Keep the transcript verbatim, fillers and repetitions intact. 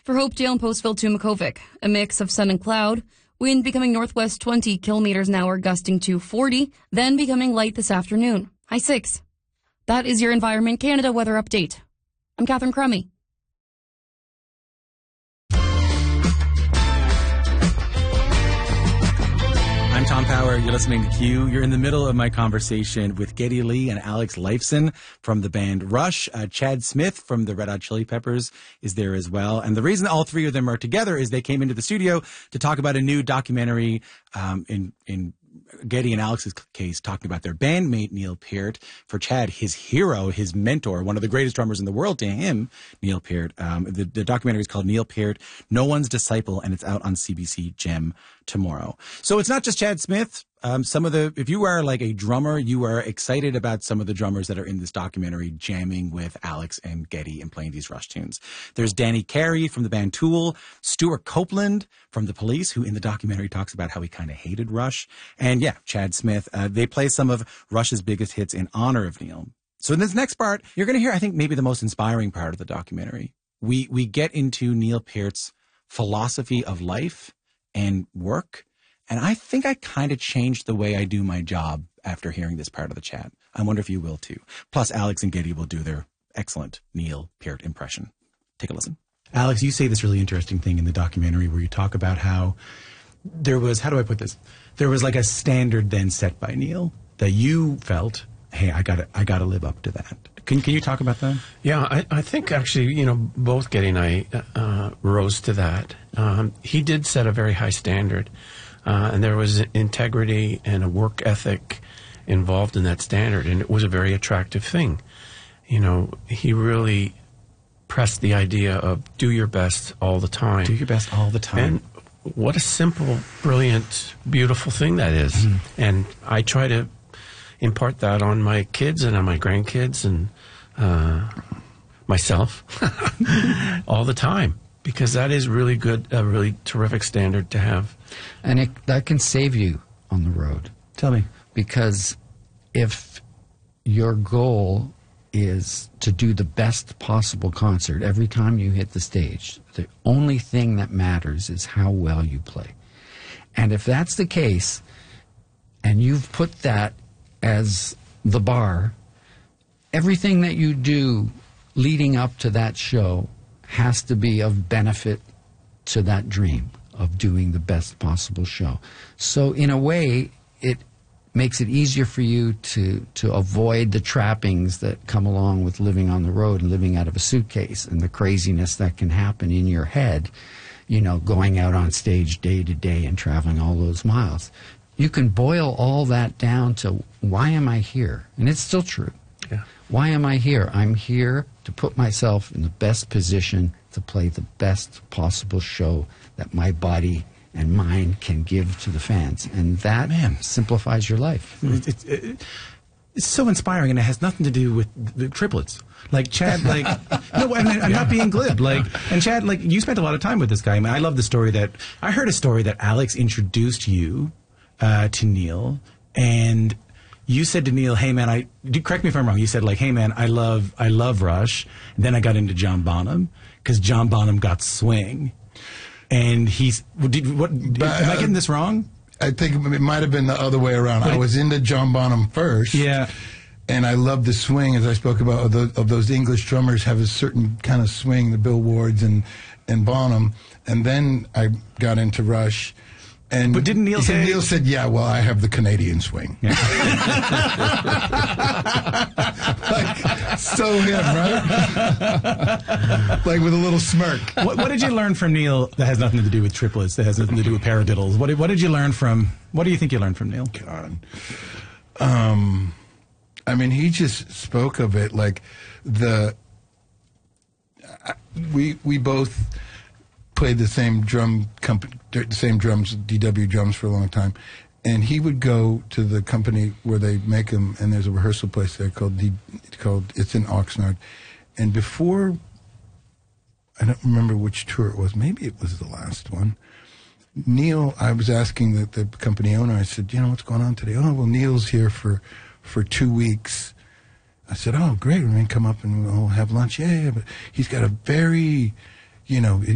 For Hopedale and Postville to Makovic, a mix of sun and cloud, wind becoming northwest twenty kilometers an hour, gusting to forty, then becoming light this afternoon. High six. That is your Environment Canada weather update. I'm Catherine Crummy. I'm Tom Power. You're listening to Q. You're in the middle of my conversation with Geddy Lee and Alex Lifeson from the band Rush. Uh, Chad Smith from the Red Hot Chili Peppers is there as well. And the reason all three of them are together is they came into the studio to talk about a new documentary um, in in Geddy and Alex's case, talking about their bandmate, Neil Peart. For Chad, his hero, his mentor, one of the greatest drummers in the world to him, Neil Peart. Um, the, the documentary is called Neil Peart, No One's Disciple, and it's out on C B C Gem tomorrow. So it's not just Chad Smith. Um, some of the, if you are like a drummer, you are excited about some of the drummers that are in this documentary jamming with Alex and Geddy and playing these Rush tunes. There's Danny Carey from the band Tool, Stuart Copeland from The Police, who in the documentary talks about how he kind of hated Rush. And yeah, Chad Smith. Uh, they play some of Rush's biggest hits in honor of Neil. So in this next part, you're going to hear, I think, maybe the most inspiring part of the documentary. We, we get into Neil Peart's philosophy of life and work. And I think I kind of changed the way I do my job after hearing this part of the chat. I wonder if you will too. Plus, Alex and Geddy will do their excellent Neil Peart impression. Take a listen. Alex, you say this really interesting thing in the documentary where you talk about how there was, how do I put this? There was like a standard then set by Neil that you felt, hey, I gotta, I gotta live up to that. Can, can you talk about that? Yeah, I, I think actually, you know, both Geddy and I uh, rose to that. Um, he did set a very high standard. Uh, and there was integrity and a work ethic involved in that standard, and it was a very attractive thing. You know, he really pressed the idea of do your best all the time. Do your best all the time. And what a simple, brilliant, beautiful thing that is. Mm-hmm. And I try to impart that on my kids and on my grandkids and uh, myself all the time. Because that is really good, a really terrific standard to have. And it, that can save you on the road. Tell me. Because if your goal is to do the best possible concert every time you hit the stage, the only thing that matters is how well you play. And if that's the case, and you've put that as the bar, everything that you do leading up to that show has to be of benefit to that dream of doing the best possible show. So in a way, it makes it easier for you to, to avoid the trappings that come along with living on the road and living out of a suitcase and the craziness that can happen in your head, you know, going out on stage day to day and traveling all those miles. You can boil all that down to, why am I here? And it's still true. Yeah. Why am I here? I'm here to put myself in the best position to play the best possible show that my body and mind can give to the fans. And that, man, simplifies your life. It's, it's, it, it's so inspiring, and it has nothing to do with the triplets. Like, Chad, like, no, I mean, I'm not being glib. Like, and Chad, like, you spent a lot of time with this guy. I mean, I love the story that, I heard a story that Alex introduced you uh, to Neil, and you said to Neil, hey man, I, do, correct me if I'm wrong, you said like, hey man, I love, I love Rush. And then I got into John Bonham because John Bonham got swing. And he's, did, what, did, but, am I getting this wrong? I think it might have been the other way around. But I was into John Bonham first. Yeah. And I love the swing, as I spoke about, of, the, of those English drummers have a certain kind of swing, the Bill Wards and, and Bonham. And then I got into Rush. And but didn't Neil say... Neil said, yeah, well, I have the Canadian swing. Yeah. Like, so him, right? Like with a little smirk. What, what did you learn from Neil that has nothing to do with triplets, that has nothing to do with paradiddles? What did, what did you learn from... What do you think you learned from Neil? God. Um, I mean, he just spoke of it like the... Uh, we we both... played the same drum company, the same drums, D W drums for a long time, and he would go to the company where they make them, and there's a rehearsal place there called D, called it's in Oxnard, and before, I don't remember which tour it was, maybe it was the last one. Neil, I was asking the, the company owner, I said, you know what's going on today? Oh, well, Neil's here for for two weeks. I said, oh, great, we can come up and we'll have lunch. Yeah, yeah, but he's got a very, you know.